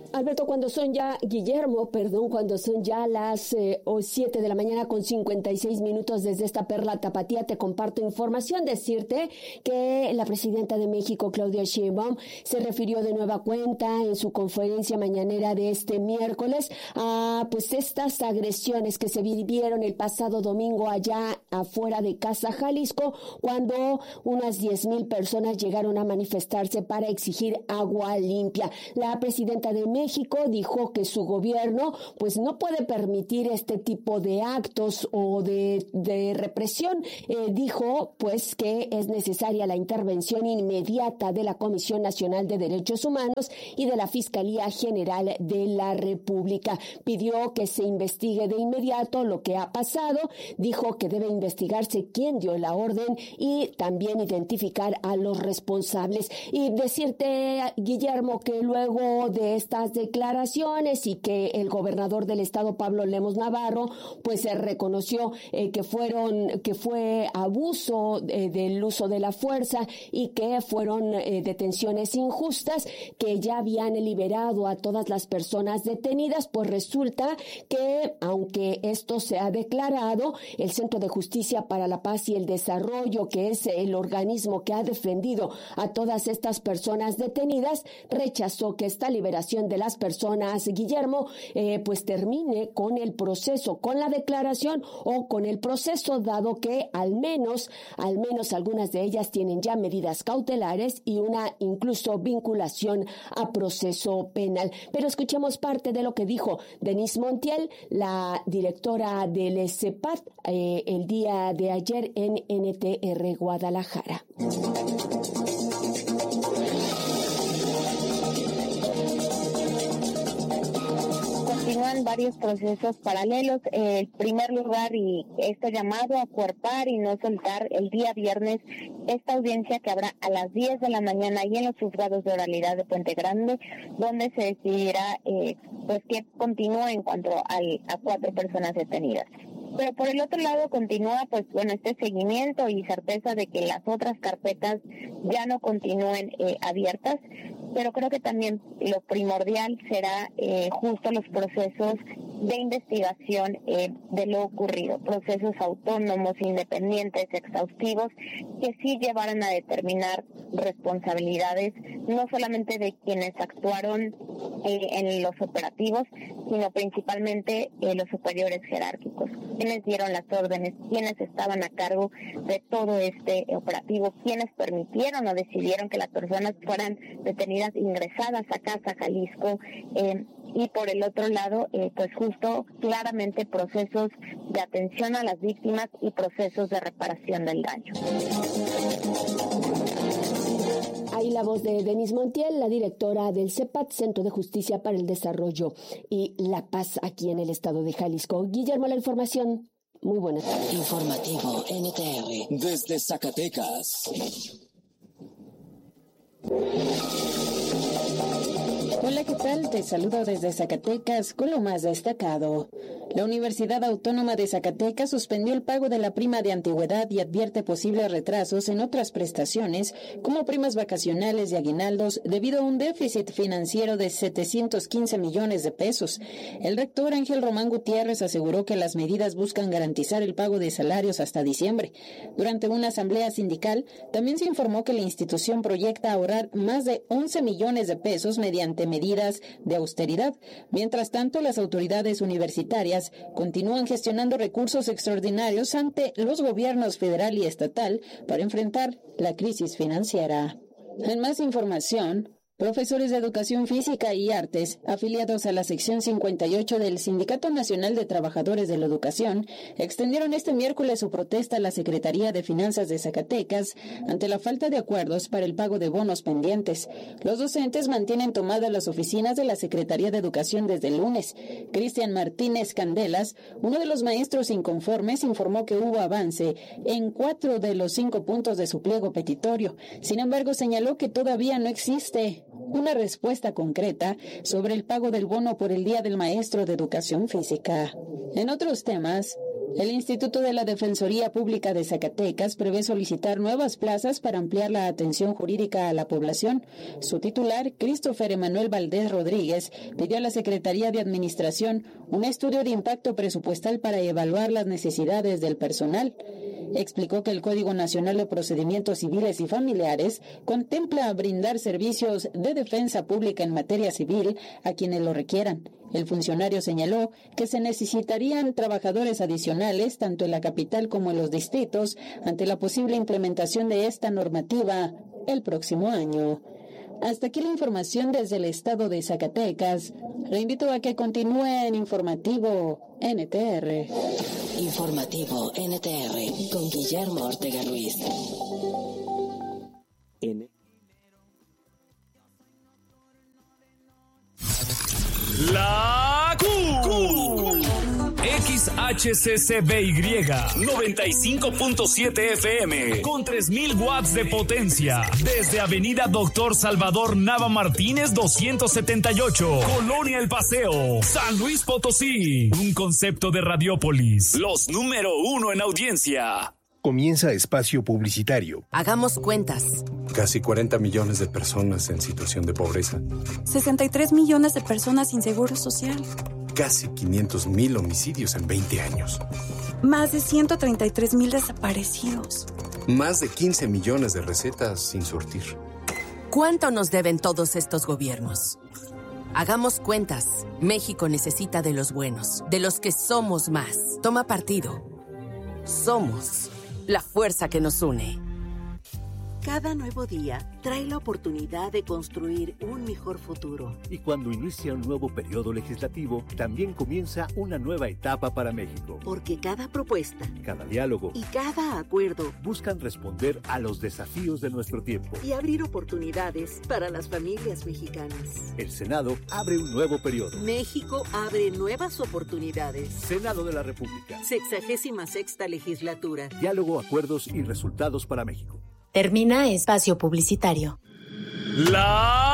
Alberto, cuando son ya las 7 de la mañana con 56 minutos desde esta Perla Tapatía, te comparto información. Decirte que la presidenta de México, Claudia Sheinbaum, se refirió de nueva cuenta en su conferencia mañanera de este miércoles a pues estas agresiones que se vivieron el pasado domingo allá afuera de Casa Jalisco, cuando unas 10,000 personas llegaron a manifestarse para exigir agua limpia. La presidenta de México dijo que su gobierno pues no puede permitir este tipo de actos o de represión. Dijo pues que es necesaria la intervención inmediata de la Comisión Nacional de Derechos Humanos y de la Fiscalía General de la República. Pidió que se investigue de inmediato lo que ha pasado. Dijo que debe investigarse quién dio la orden y también identificar a los responsables. Y decirte, Guillermo, que luego de estas declaraciones y que el gobernador del estado, Pablo Lemos Navarro, pues se reconoció que fue abuso del uso de la fuerza y que fueron detenciones injustas, que ya habían liberado a todas las personas detenidas. Pues resulta que, aunque esto se ha declarado, el Centro de Justicia para la Paz y el Desarrollo, que es el organismo que ha defendido a todas estas personas detenidas, rechazó que esta liberación de las personas, Guillermo, pues termine con el proceso, con la declaración o con el proceso, dado que al menos algunas de ellas tienen ya medidas cautelares y una incluso vinculación a proceso penal. Pero escuchemos parte de lo que dijo Denise Montiel, la directora del CEPAT, el día de ayer en NTR Guadalajara. Continúan varios procesos paralelos. En primer lugar, y este llamado a acuerpar y no soltar el día viernes esta audiencia que habrá a las 10 de la mañana y en los juzgados de oralidad de Puente Grande, donde se decidirá pues que continúe en cuanto a 4 personas detenidas. Pero por el otro lado continúa este seguimiento y certeza de que las otras carpetas ya no continúen abiertas, pero creo que también lo primordial será justo los procesos de investigación de lo ocurrido, procesos autónomos, independientes, exhaustivos, que sí llevaran a determinar responsabilidades, no solamente de quienes actuaron en los operativos, sino principalmente los superiores jerárquicos, quienes dieron las órdenes, quienes estaban a cargo de todo este operativo, quienes permitieron o decidieron que las personas fueran detenidas, ingresadas a Casa Jalisco, y por el otro lado, pues justo claramente procesos de atención a las víctimas y procesos de reparación del daño. Ahí la voz de Denise Montiel, la directora del CEPAT, Centro de Justicia para el Desarrollo y la Paz aquí en el estado de Jalisco. Guillermo, la información. Muy buena tarde. Informativo NTR desde Zacatecas. Hola, ¿qué tal? Te saludo desde Zacatecas con lo más destacado. La Universidad Autónoma de Zacatecas suspendió el pago de la prima de antigüedad y advierte posibles retrasos en otras prestaciones, como primas vacacionales y aguinaldos, debido a un déficit financiero de 715 millones de pesos. El rector Ángel Román Gutiérrez aseguró que las medidas buscan garantizar el pago de salarios hasta diciembre. Durante una asamblea sindical, también se informó que la institución proyecta ahorrar más de 11 millones de pesos mediante medidas de austeridad. Mientras tanto, las autoridades universitarias continúan gestionando recursos extraordinarios ante los gobiernos federal y estatal para enfrentar la crisis financiera. En más información, profesores de Educación Física y Artes, afiliados a la sección 58 del Sindicato Nacional de Trabajadores de la Educación, extendieron este miércoles su protesta a la Secretaría de Finanzas de Zacatecas ante la falta de acuerdos para el pago de bonos pendientes. Los docentes mantienen tomadas las oficinas de la Secretaría de Educación desde el lunes. Cristian Martínez Candelas, uno de los maestros inconformes, informó que hubo avance en 4 de los 5 puntos de su pliego petitorio. Sin embargo, señaló que todavía no existe una respuesta concreta sobre el pago del bono por el Día del Maestro de Educación Física. En otros temas, El Instituto de la Defensoría Pública de Zacatecas prevé solicitar nuevas plazas para ampliar la atención jurídica a la población. Su titular, Christopher Emanuel Valdés Rodríguez, pidió a la Secretaría de Administración un estudio de impacto presupuestal para evaluar las necesidades del personal. Explicó que el Código Nacional de Procedimientos Civiles y Familiares contempla brindar servicios de defensa pública en materia civil a quienes lo requieran. El funcionario señaló que se necesitarían trabajadores adicionales tanto en la capital como en los distritos ante la posible implementación de esta normativa el próximo año. Hasta aquí la información desde el estado de Zacatecas. Le invito a que continúe en Informativo NTR. Informativo NTR con Guillermo Ortega Ruiz. La Q. XHCCBY 95.7 FM con 3000 watts de potencia desde Avenida Doctor Salvador Nava Martínez 278, Colonia El Paseo, San Luis Potosí. Un concepto de Radiópolis, los número 1 en audiencia. Comienza espacio publicitario. Hagamos cuentas. Casi 40 millones de personas en situación de pobreza. 63 millones de personas sin seguro social. Casi 500,000 homicidios en 20 años. Más de 133,000 desaparecidos. Más de 15 millones de recetas sin surtir. ¿Cuánto nos deben todos estos gobiernos? Hagamos cuentas. México necesita de los buenos, de los que somos más. Toma partido. Somos la fuerza que nos une. Cada nuevo día trae la oportunidad de construir un mejor futuro. Y cuando inicia un nuevo periodo legislativo, también comienza una nueva etapa para México. Porque cada propuesta, cada diálogo y cada acuerdo buscan responder a los desafíos de nuestro tiempo y abrir oportunidades para las familias mexicanas. El Senado abre un nuevo periodo. México abre nuevas oportunidades. Senado de la República. 66ª legislatura. Diálogo, acuerdos y resultados para México. Termina espacio publicitario. La